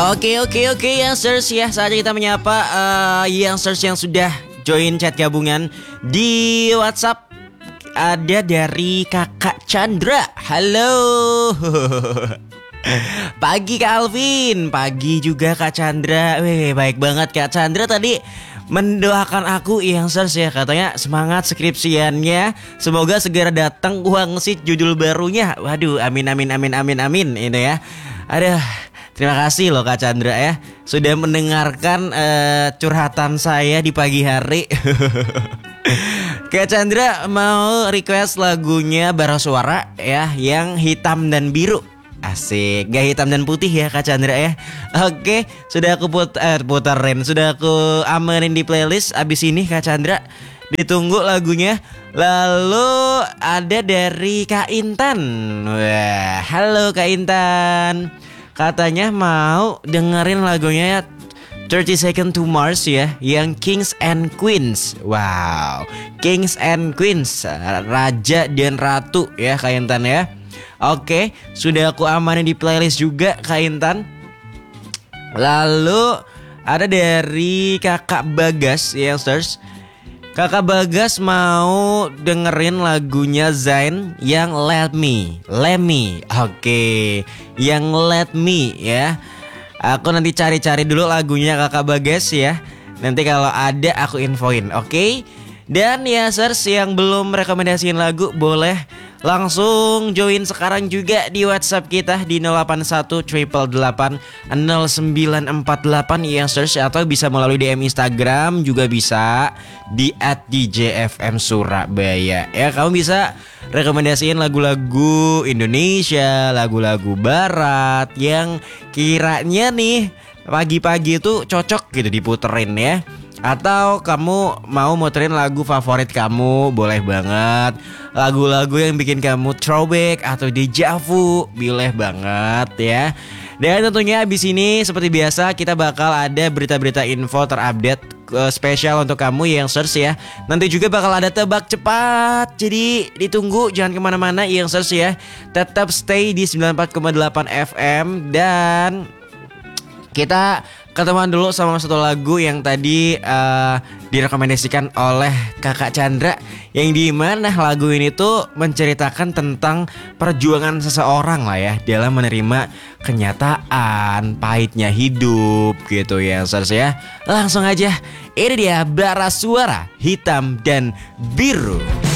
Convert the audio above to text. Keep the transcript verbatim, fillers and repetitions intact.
Oke oke oke youngsters ya, saatnya kita menyapa uh, youngsters yang sudah join chat gabungan di WhatsApp. Ada dari Kakak Chandra. Halo. Pagi Kak Alvin, pagi juga Kak Chandra. Wih, baik banget Kak Chandra tadi mendoakan aku youngsters ya, katanya semangat skripsiannya, semoga segera datang uang sih judul barunya. Waduh, amin amin amin amin amin ini ya. Aduh, terima kasih loh Kak Chandra ya, sudah mendengarkan uh, curhatan saya di pagi hari. Kak Chandra mau request lagunya Bara Suara ya, yang hitam dan biru. Asik, gak hitam dan putih ya Kak Chandra ya. Oke, sudah aku put eh, putarin, sudah aku amanin di playlist. Abis ini Kak Chandra ditunggu lagunya. Lalu ada dari Kak Intan. Wah, halo Kak Intan. Katanya mau dengerin lagunya thirty Seconds to Mars ya, yang Kings and Queens. Wow, Kings and Queens, Raja dan Ratu ya Kak Intan ya. Oke, sudah aku amanin di playlist juga Kak Intan. Lalu ada dari Kakak Bagas youngsters. Kakak Bagas mau dengerin lagunya Zayn yang Let Me, Let Me. Oke, yang Let Me ya. Aku nanti cari-cari dulu lagunya Kakak Bagas ya. Nanti kalau ada aku infoin, oke? Dan ya youngsters yang belum rekomendasiin lagu, boleh langsung join sekarang juga di WhatsApp kita di nol delapan satu delapan delapan delapan nol sembilan empat delapan youngsters, atau bisa melalui D M Instagram juga bisa di at d j f m surabaya ya. Kamu bisa rekomendasiin lagu-lagu Indonesia, lagu-lagu barat yang kiranya nih pagi-pagi itu cocok gitu diputerin ya. Atau kamu mau muterin lagu favorit kamu, boleh banget. Lagu-lagu yang bikin kamu throwback atau deja vu, boleh banget ya. Dan tentunya abis ini seperti biasa kita bakal ada berita-berita info terupdate uh, spesial untuk kamu youngsters ya. Nanti juga bakal ada tebak cepat, jadi ditunggu, jangan kemana-mana youngsters ya. Tetap stay di sembilan puluh empat koma delapan F M. Dan kita ketemuan dulu sama satu lagu yang tadi uh, direkomendasikan oleh Kakak Chandra, yang dimana lagu ini tuh menceritakan tentang perjuangan seseorang lah ya dalam menerima kenyataan pahitnya hidup gitu ya youngsters ya. Langsung aja, ini dia Bara Suara Hitam dan Biru.